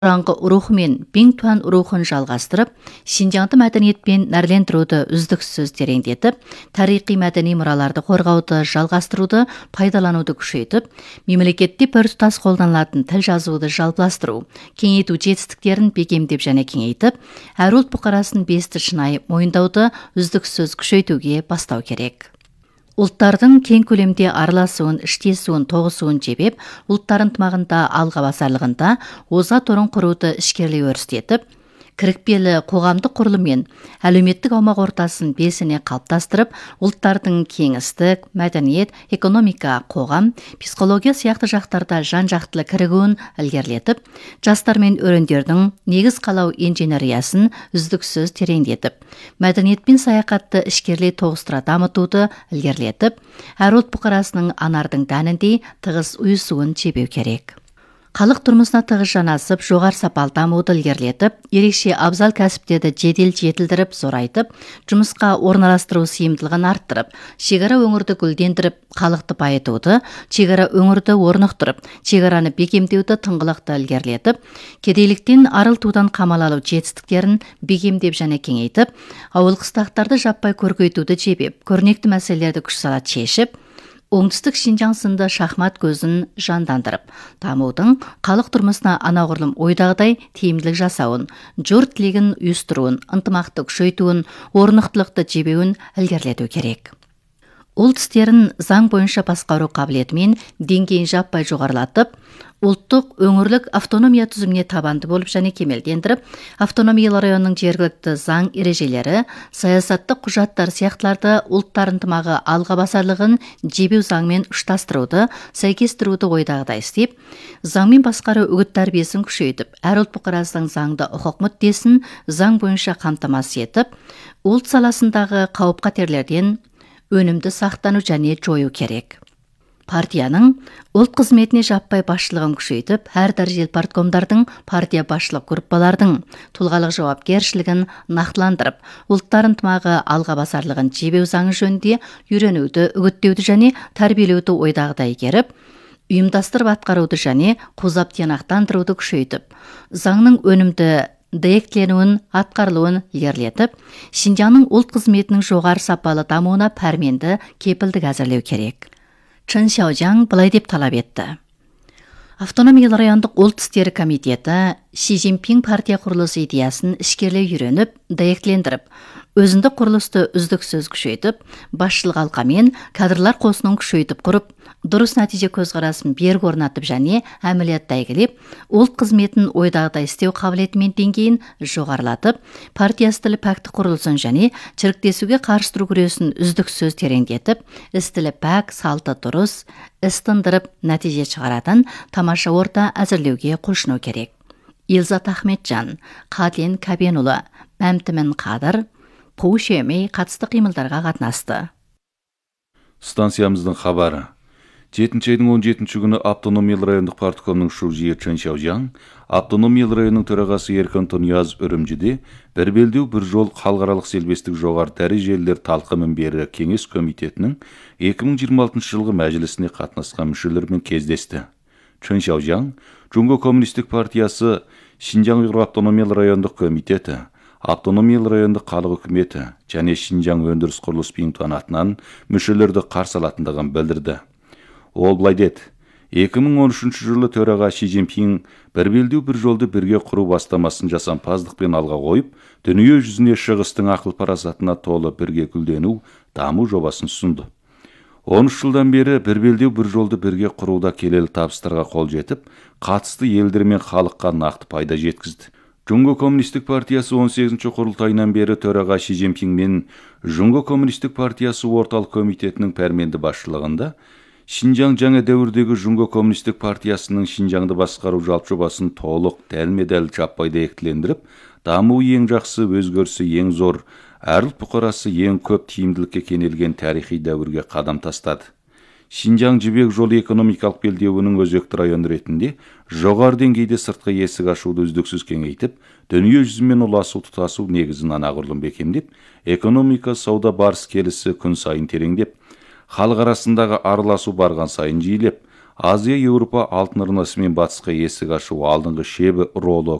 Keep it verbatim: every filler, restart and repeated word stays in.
бұрынғы рухы мен Биңтуан рухын жалғастырып, Шинжаңды мәдениет пен нәрлендіруді үздіксіз тереңдетіп, тарихи мәдени мұраларды қорғауды жалғастыруды, пайдалануды күшейтіп, мемлекетте біртұтас қолданылатын тіл жазуды жалпыластыру, кеңейту жетістіктерін бекемдеп және кеңейтіп, әр ұлт бұқарасын бесті шынайы мойындауды үздіксіз күшейтуге бастау керек. Ұлттардың кең көлемде араласуын, іштесуін, тоғысуын жебеп, ұлттар ынтымағында алға басарлығында озат орын құруды ішкерлей өрістетіп, кірікпелі қоғамдық құрылым мен әлеуметтік аумақ ортасын белсене қалыптастырып, ұлттардың кеңістік, мәдениет, экономика, қоғам, психология сияқты жақтарда жан-жақтылы кірігуін ілгерілетіп, жастар мен өрендердің негіз қалау инженериясын үздіксіз тереңдетіп, мәдениет пен саяхатты ішкерлей тоғыстыра дамытуды ілгерілетіп, әр ұлт бұқарасының анардың дәніндей тығыз ұйысуын жебеу керек. Халық тұрмысына тығыз жанасып, жоғары сапалы дамуды ілгерілетіп, ерекше абзал кәсіптерді жедел жетілдіріп, зорайтып, жұмысқа орналастыру сыйымдылығын арттырып, шекара өңірді гүлдендіріп, халықты байытуды, шекара өңірді орнықтырып, шекараны бекемдеуді тыңғылықты ілгерілетіп, кедейліктен арылтудан қамал алу жетістіктерін бекемдеп және кеңейтіп, ауыл қыстақтарды жаппай көркейтуді жебеп, көрнекті мәселелерді күш сала шешіп, оңтүстік Шинжаң сынды шахмат көзін жандандырып, дамудың халық тұрмысына анағұрлым ойдағыдай тиімділік жасауын, жұрт тілегін ұйыстыруын, ынтымақты күшейтуін, орнықтылықты жебеуін ілгерілету керек. Ұлт істерін заң бойынша басқару қабілеті мен деңгейін жаппай жоғарылатып, ұлттық өңірлік автономия түзіміне табанды болып және кемелдендіріп, автономиялы районның жергілікті заң ережелері, саясаттық құжаттар сияқтыларды ұлттар ынтымағы алға басарлығын жебеу заңмен ұштастыруды, сәйкестіруді ойдағыдай істеп, заңмен басқару үгіт тәрбиесін күшейтіп, әр ұлт бұқарасының заңды құқық мүддесін заң бойынша қамтамасыз етіп, ұлт саласындағы қауіп-қатерлерден өнімді сақтану және жою керек. Партияның ұлт қызметіне жаппай басшылығын күшейтіп, әр дәрежелі парткомдардың, партия басшылық группалардың тұлғалық жауапкершілігін нақтыландырып, ұлттар ынтымағы алға басарлығын жебеу заңы жөнінде үйренуді, үгіттеуді және тәрбиелеуді ойдағыдай игеріп, ұйымдастырып атқаруды және қозап тиянақтандыруды күшейтіп, заңның өнімді дәйектленуін, атқарылуын ілгерілетіп, Шинжаңның ұлт қызметінің жоғары сапалы дамуына пәрменді кепілдік әзірлеу керек. Чын Шаожаң былай деп талап етті. Автономиялы райондық ұлт істері комитеті Си Цзиньпин партия құрылысы идеясын ішкерлей үйреніп, дәйектілендіріп, өзіндік құрылысты үздіксіз күшейтіп, басшылық алқамен кадрлар қосынын күшейтіп құрып, дұрыс нәтиже көзқарасын берік орнатып және әмілиятты әйгілеп, ұлт қызметін ойдағыдай істеу қабілеті мен деңгейін жоғарылатып, партия стілі пәкті құрылысын және чіріктесуге қарсы тұру күресін үздіксіз тереңдетіп, істілі пәк, салты дұрыс, іс тындырып, нәтиже шығаратын тамаша орта әзірлеуге құлшыну керек. Елзат Ахметжан, Қаден Кәбенұлы, Мәмтімін Қадыр, Қу Шемей қатысты қимылдарға қатынасты. Станциямыздың хабары. жетінші айдың он жетінші күні автономиялы райондық парткомның шужиі Чын Шаожаң, автономиялы районның төрағасы Еркін Тонияз үрімжіде бір белдеу бір жол халықаралық селбестік жоғары дәрежелілер талқы мінбері кеңес комитетінің екі мың жиырма алтыншы жылғы мәжілісіне қатынасқан мүшелерімен кездесті. Чын Шаожаң, Джунго коммунистік партиясы, Шинжаң ұйғыр автономиялы райондық комитеті, автономиялы райондық халық үкіметі және Шинжаң өндіріс құрылыс Биңтуан атынан мүшелерді қарсы алатындығын білдірді. Ол былай деді: екі мың он үшінші жылы төраға Си Цзиньпин бір белдеу бір жолды бірге құру бастамасын жасампаздықпен алға қойып, дүние жүзіне шығыстың ақыл парасатына толы бірге гүлдену, даму жобасын ұсынды. он үш жылдан бері бір белдеу бір жолды бірге құруда келелі табыстарға қол жетіп, қатысты елдер мен халыққа нақты пайда жеткізді. Джунго коммунистік партиясы он сегізінші құрылтайынан бері төраға Си Цзиньпин мен Джунго коммунистік партиясы орталық комитетінің пәрменді басшылығында Шинжаң жаңа дәуірдегі Джунго коммунистік партиясының Шинжаңды басқару жалпы жобасын толық, дәлме-дәл жаппай дәйектілендіріп, дамуы ең жақсы, өзгерісі ең зор, әр ұлт бұқарасы ең көп тиімділікке кенелген тарихи дәуірге қадам тастады. Шинжаң жібек жолы экономикалық белдеуінің өзекті район ретінде жоғары деңгейде сыртқы есік ашуды үздіксіз кеңейтіп, дүние жүзімен ұласу тұтасу негізін анағұрлым бекемдеп, экономика, сауда барыс келісі күн сайын тереңдеп, халық арасындағы араласу барған сайын жиілеп, Азия Еуропа алтын арнасы мен батысқа есік ашу алдыңғы шебі роло